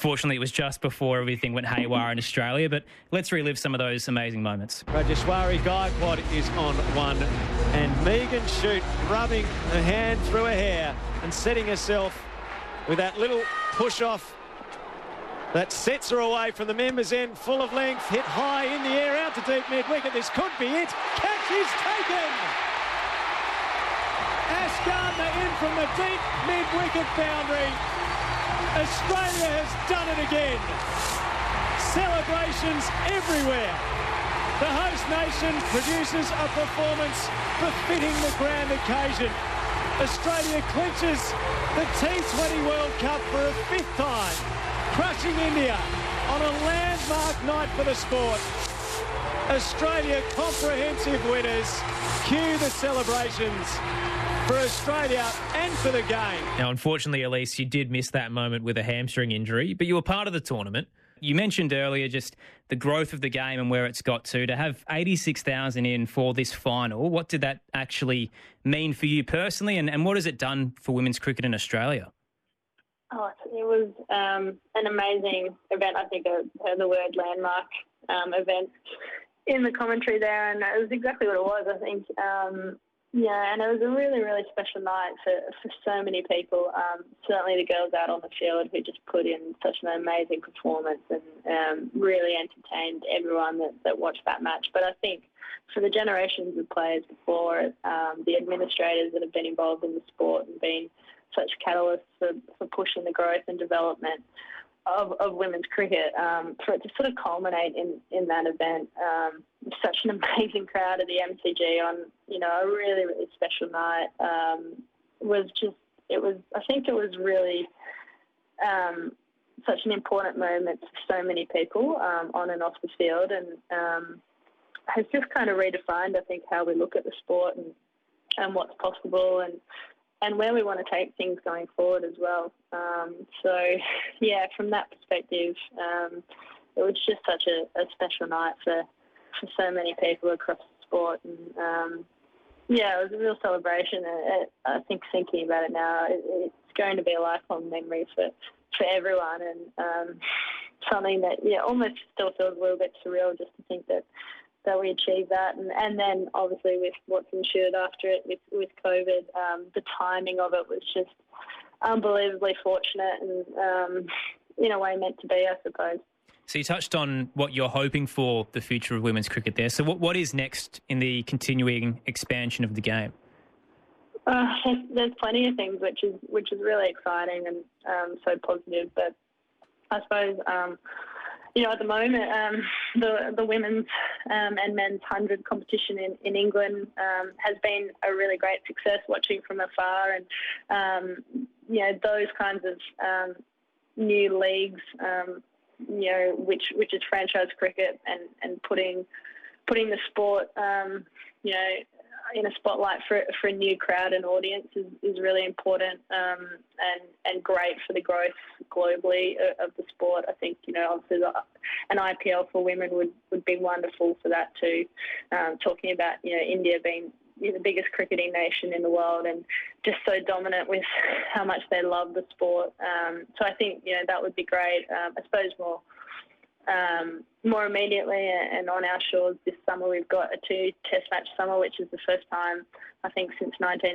Unfortunately, it was just before everything went haywire in Australia, but let's relive some of those amazing moments. Rajeshwari Gaikwad is on one, and Megan Shute rubbing her hand through her hair and setting herself with that little push-off that sets her away from the members' end, full of length, hit high in the air, out to deep mid-wicket. This could be it. Catch is taken! Ash Gardner in from the deep mid-wicket boundary. Australia has done it again. Celebrations everywhere. The host nation produces a performance befitting the grand occasion. Australia clinches the T20 World Cup for a fifth time, crushing India on a landmark night for the sport. Australia comprehensive winners. Cue the celebrations for Australia and for the game. Now, unfortunately, Elise, you did miss that moment with a hamstring injury, but you were part of the tournament. You mentioned earlier just the growth of the game and where it's got to have 86,000 in for this final. What did that actually mean for you personally, and what has it done for women's cricket in Australia? Oh, it was an amazing event. I think I heard the word landmark event in the commentary there, and it was exactly what it was, I think. And it was a really, really special night for so many people. Certainly the girls out on the field who just put in such an amazing performance and really entertained everyone that watched that match. But I think for the generations of players before it, the administrators that have been involved in the sport and been such catalysts for pushing the growth and development of women's cricket, for it to sort of culminate in that event, such an amazing crowd at the MCG on, a really, really special night, I think it was really such an important moment for so many people on and off the field, and has just kind of redefined, I think, how we look at the sport and what's possible and where we want to take things going forward as well. From that perspective, it was just such a special night for so many people across the sport. And, it was a real celebration. I think thinking about it now, it's going to be a lifelong memory for everyone, and something that, almost still feels a little bit surreal just to think that we achieved that. And then obviously with what's ensued after it with COVID, the timing of it was just unbelievably fortunate and in a way meant to be, I suppose. So you touched on what you're hoping for the future of women's cricket there. So what is next in the continuing expansion of the game? There's plenty of things which is really exciting and so positive. But I suppose at the moment, the women's and men's 100 competition in England has been a really great success watching from afar, and those kinds of new leagues, which is franchise cricket and putting the sport, in a spotlight for a new crowd and audience is really important and great for the growth globally of the sport. I think, obviously an IPL for women would be wonderful for that too. Talking about, India being the biggest cricketing nation in the world and just so dominant with how much they love the sport. So I think, that would be great. I suppose more immediately and on our shores this summer, we've got a 2 test match summer, which is the first time, I think, since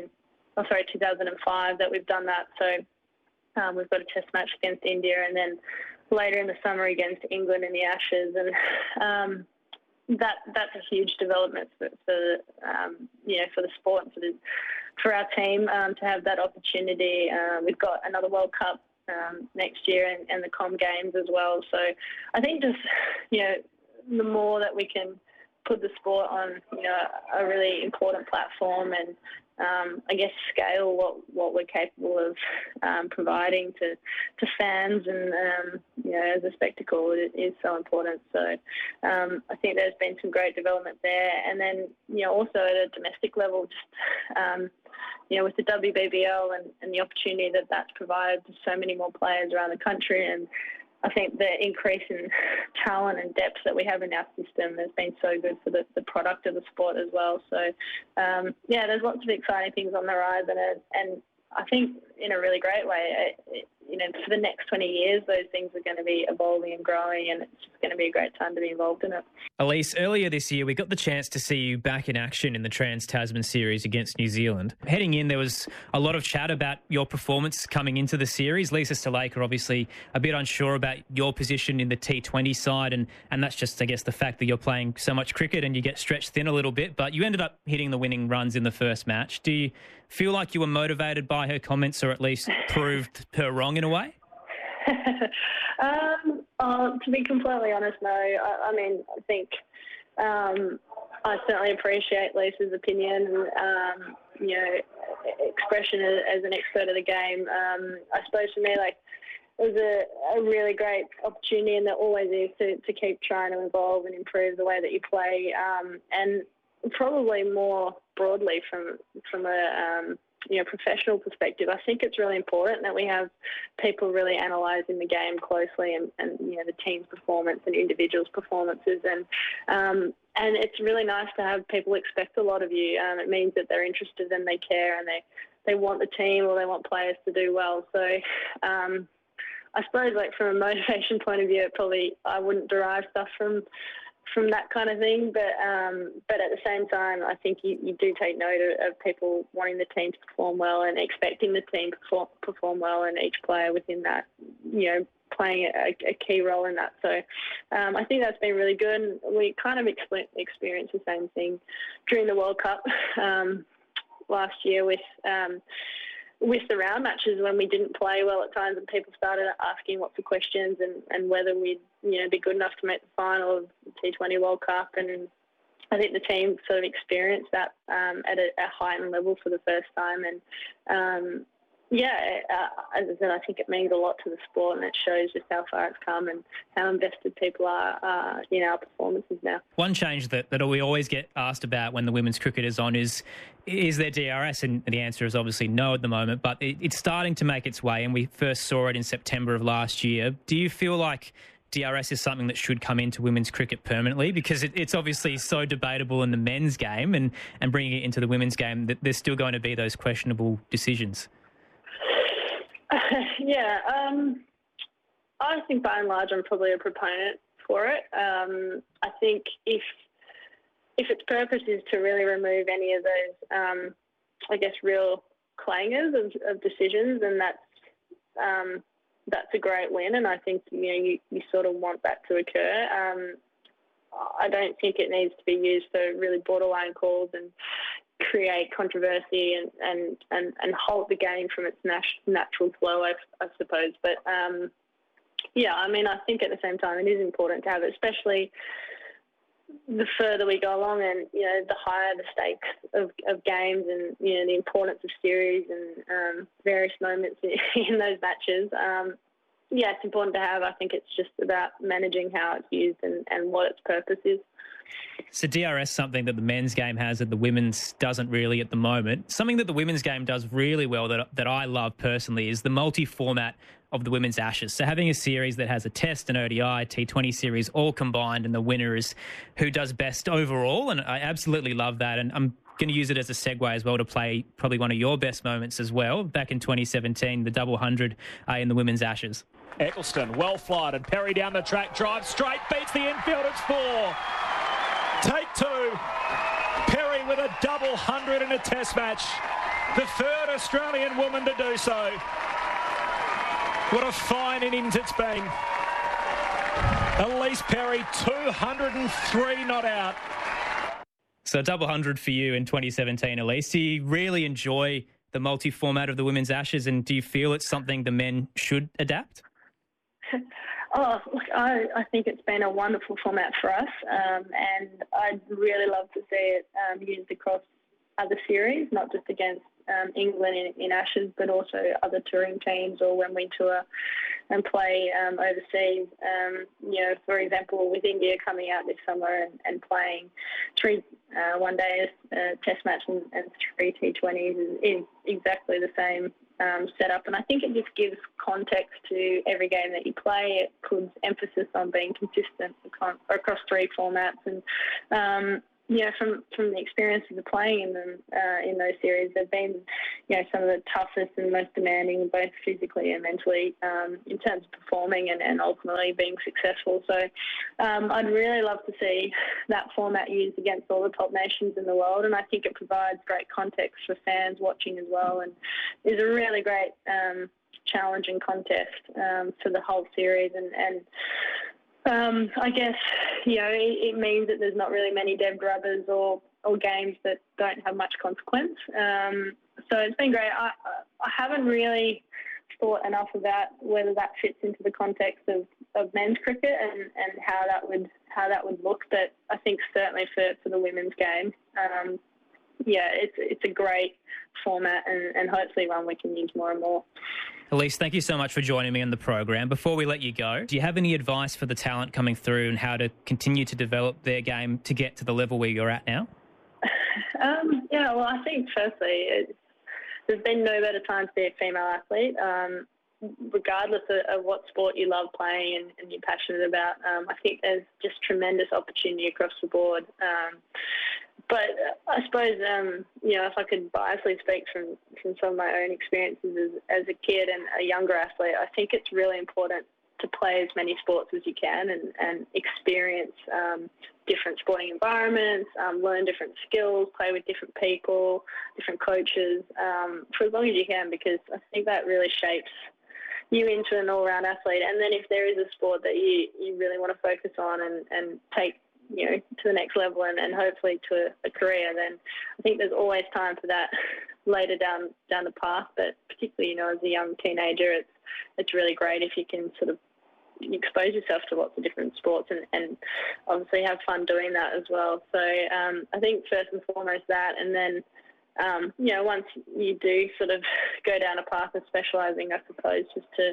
2005 that we've done that. So we've got a test match against India and then later in the summer against England in the Ashes. And that's a huge development for the sport and for our team to have that opportunity. We've got another World Cup next year and the Com Games as well. So I think just, the more that we can put the sport on, a really important platform and I guess scale what we're capable of providing to fans and, as a spectacle is so important. So I think there's been some great development there. And then, also at a domestic level, just, with the WBBL and the opportunity that's provided to so many more players around the country. And I think the increase in talent and depth that we have in our system has been so good for the product of the sport as well. So, there's lots of exciting things on the horizon. And I think in a really great way, for the next 20 years, those things are going to be evolving and growing, and it's just going to be a great time to be involved in it. Elise, earlier this year, we got the chance to see you back in action in the Trans-Tasman series against New Zealand. Heading in, there was a lot of chat about your performance coming into the series. Lisa Sthalekar obviously a bit unsure about your position in the T20 side, and that's just, I guess, the fact that you're playing so much cricket and you get stretched thin a little bit, but you ended up hitting the winning runs in the first match. Do you feel like you were motivated by her comments, or at least proved her wrong in a way? To be completely honest, no. I think I certainly appreciate Lisa's opinion and, expression as an expert of the game. I suppose for me, it was a really great opportunity, and there always is, to keep trying to evolve and improve the way that you play, and probably more broadly from a professional perspective. I think it's really important that we have people really analysing the game closely and the team's performance and individuals' performances, and it's really nice to have people expect a lot of you. It means that they're interested and they care, and they want the team or they want players to do well. So I suppose from a motivation point of view, I wouldn't derive stuff from that kind of thing, but at the same time, I think you do take note of people wanting the team to perform well and expecting the team to perform well, and each player within that, playing a key role in that. So I think that's been really good. And we kind of experienced the same thing during the World Cup last year with the round matches, when we didn't play well at times and people started asking lots of questions and whether we'd be good enough to make the final of the T20 World Cup. And I think the team sort of experienced that at a heightened level for the first time. And as I said, I think it means a lot to the sport, and it shows just how far it's come and how invested people are in our performances now. One change that we always get asked about when the women's cricket is on is there DRS? And the answer is obviously no at the moment, but it's starting to make its way, and we first saw it in September of last year. Do you feel like DRS is something that should come into women's cricket permanently? Because it's obviously so debatable in the men's game, and bringing it into the women's game, that there's still going to be those questionable decisions. I think by and large I'm probably a proponent for it. I think if its purpose is to really remove any of those, real clangers of decisions, then that's a great win, and I think you sort of want that to occur. I don't think it needs to be used for really borderline calls and create controversy and halt the game from its natural flow, I suppose. But I think at the same time it is important to have it, especially the further we go along, and the higher the stakes of games, and the importance of series and various moments in those matches. It's important to have. I think it's just about managing how it's used and what its purpose is. So DRS, something that the men's game has that the women's doesn't really at the moment. Something that the women's game does really well that I love personally is the multi-format of the Women's Ashes. So having a series that has a Test, an ODI, T20 series all combined, and the winner is who does best overall. And I absolutely love that. And I'm going to use it as a segue as well to play probably one of your best moments as well. Back in 2017, the double 100 in the Women's Ashes. Eccleston, well flighted. Perry down the track, drives straight, beats the infield. It's 4. Take 2. Perry with a double 100 in a Test match. The third Australian woman to do so. What a fine innings it's been. Elise Perry, 203 not out. So double 100 for you in 2017, Elise. Do you really enjoy the multi-format of the Women's Ashes, and do you feel it's something the men should adapt? I think it's been a wonderful format for us, and I'd really love to see it used across other series, not just against England in Ashes, but also other touring teams, or when we tour and play overseas. For example, with India coming out this summer and playing 3 one-day Test match and 3 T20s is exactly the same setup, and I think it just gives context to every game that you play. It puts emphasis on being consistent across 3 formats, and from the experiences of playing in them in those series, they've been, some of the toughest and most demanding, both physically and mentally, in terms of performing and ultimately being successful. So I'd really love to see that format used against all the top nations in the world, and I think it provides great context for fans watching as well, and is a really great challenging contest for the whole series. And I guess, it means that there's not really many dead rubbers or games that don't have much consequence. So it's been great. I haven't really thought enough about whether that fits into the context of men's cricket and how that would look. But I think certainly for the women's game, it's a great format and hopefully one we can use more and more. Elise, thank you so much for joining me on the program. Before we let you go, do you have any advice for the talent coming through and how to continue to develop their game to get to the level where you're at now? I think firstly, there's been no better time to be a female athlete. Regardless of what sport you love playing and you're passionate about, I think there's just tremendous opportunity across the board. But I suppose, if I could biasly speak from some of my own experiences as a kid and a younger athlete, I think it's really important to play as many sports as you can and experience different sporting environments, learn different skills, play with different people, different coaches, for as long as you can, because I think that really shapes you into an all-round athlete. And then if there is a sport that you really want to focus on and take to the next level and hopefully to a career, then I think there's always time for that later down the path. But particularly, as a young teenager, it's really great if you can sort of expose yourself to lots of different sports and obviously have fun doing that as well. So I think first and foremost that, and then once you do sort of go down a path of specialising, I suppose just to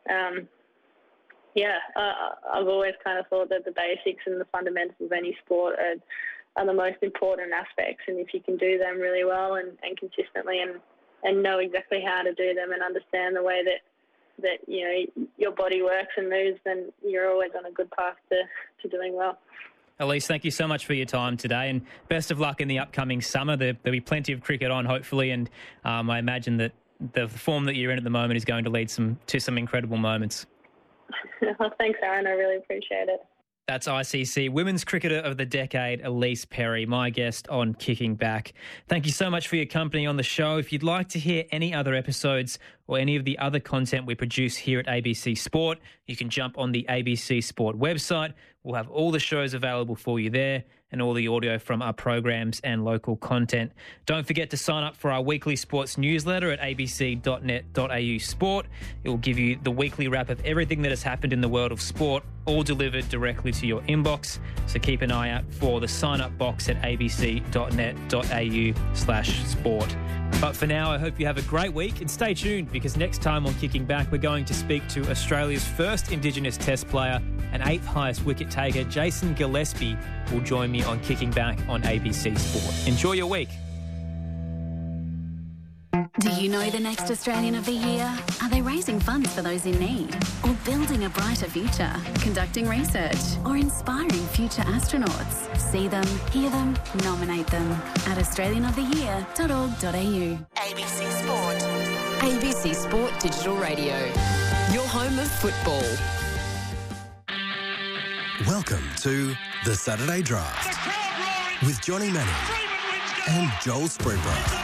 I've always kind of thought that the basics and the fundamentals of any sport are the most important aspects, and if you can do them really well and consistently and know exactly how to do them and understand the way that your body works and moves, then you're always on a good path to doing well. Elise, thank you so much for your time today, and best of luck in the upcoming summer. There'll be plenty of cricket on, hopefully, and I imagine that the form that you're in at the moment is going to lead to some incredible moments. Well, thanks, Aaron. I really appreciate it. That's ICC Women's Cricketer of the Decade, Elise Perry, my guest on Kicking Back. Thank you so much for your company on the show. If you'd like to hear any other episodes or any of the other content we produce here at ABC Sport, you can jump on the ABC Sport website. We'll have all the shows available for you there and all the audio from our programs and local content. Don't forget to sign up for our weekly sports newsletter at abc.net.au/sport. It will give you the weekly wrap of everything that has happened in the world of sport, all delivered directly to your inbox. So keep an eye out for the sign-up box at abc.net.au/sport. But for now, I hope you have a great week and stay tuned, because next time on Kicking Back, we're going to speak to Australia's first Indigenous Test player and 8th highest wicket taker, Jason Gillespie, will join me on Kicking Back on ABC Sport. Enjoy your week. Do you know the next Australian of the Year? Are they raising funds for those in need? Or building a brighter future? Conducting research? Or inspiring future astronauts? See them, hear them, nominate them at australianoftheyear.org.au. ABC Sport. ABC Sport Digital Radio. Your home of football. Welcome to The Saturday Draft with Johnny Manning and Joel Spreadborough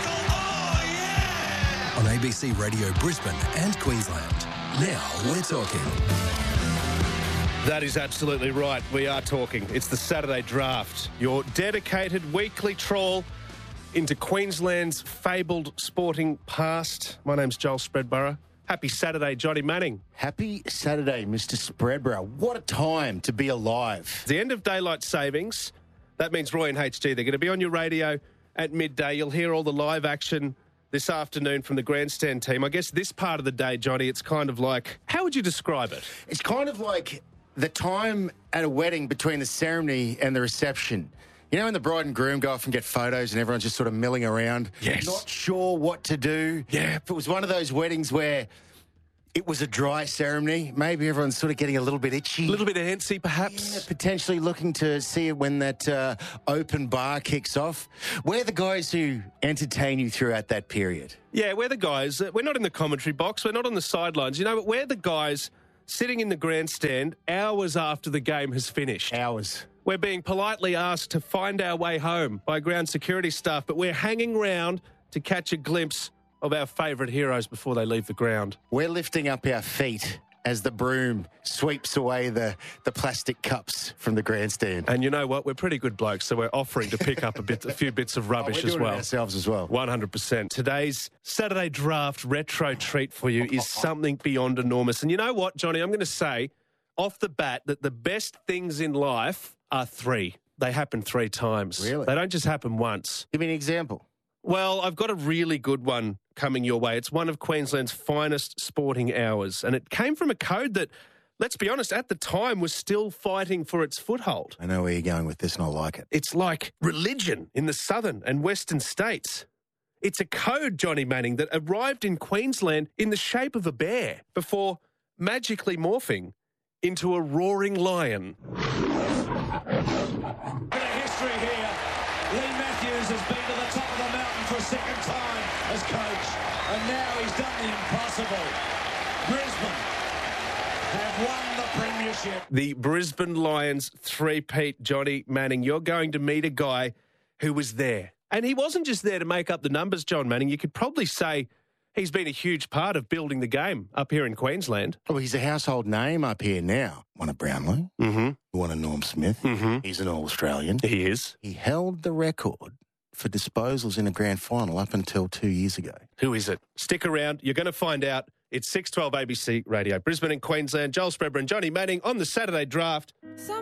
on ABC Radio Brisbane and Queensland. Now we're talking. That is absolutely right. We are talking. It's the Saturday Draft, your dedicated weekly trawl into Queensland's fabled sporting past. My name's Joel Spreadborough. Happy Saturday, Johnny Manning. Happy Saturday, Mr. Spreadborough. What a time to be alive. The end of daylight savings. That means Roy and HG, they're going to be on your radio at midday. You'll hear all the live action this afternoon from the grandstand team. I guess this part of the day, Johnny, it's kind of like, how would you describe it? It's kind of like the time at a wedding between the ceremony and the reception. You know when the bride and groom go off and get photos and everyone's just sort of milling around? Yes. Not sure what to do? Yeah. If it was one of those weddings where It was a dry ceremony. Maybe everyone's sort of getting a little bit itchy. A little bit antsy, perhaps. Yeah, potentially looking to see it when that open bar kicks off. We're the guys who entertain you throughout that period. Yeah, we're the guys. We're not in the commentary box. We're not on the sidelines. You know, but we're the guys sitting in the grandstand hours after the game has finished. Hours. We're being politely asked to find our way home by ground security staff, but we're hanging round to catch a glimpse of our favourite heroes before they leave the ground. We're lifting up our feet as the broom sweeps away the plastic cups from the grandstand. And you know what? We're pretty good blokes, so we're offering to pick up a few bits of rubbish we're doing as well. It ourselves as well. 100%. Today's Saturday Draft retro treat for you is something beyond enormous. And you know what, Johnny? I'm going to say off the bat that the best things in life are three. They happen three times. Really? They don't just happen once. Give me an example. Well, I've got a really good one coming your way. It's one of Queensland's finest sporting hours, and it came from a code that, let's be honest, at the time was still fighting for its foothold. I know where you're going with this, and I like it. It's like religion in the southern and western states. It's a code, Johnny Manning, that arrived in Queensland in the shape of a bear before magically morphing into a roaring lion. Bit of history here. Lee Matthews has been to the top of the mountain for a second time as coach, and now he's done the impossible. Brisbane have won the premiership. The Brisbane Lions three-peat, Johnny Manning. You're going to meet a guy who was there. And he wasn't just there to make up the numbers, John Manning. You could probably say he's been a huge part of building the game up here in Queensland. Well, he's a household name up here now. Won a Brownlow. Mm-hmm. Won a Norm Smith. Mm-hmm. He's an All-Australian. He is. He held the record for disposals in a grand final up until 2 years ago. Who is it? Stick around. You're going to find out. It's 6:12 ABC Radio. Brisbane and Queensland. Joel Spreber and Johnny Manning on the Saturday Draft.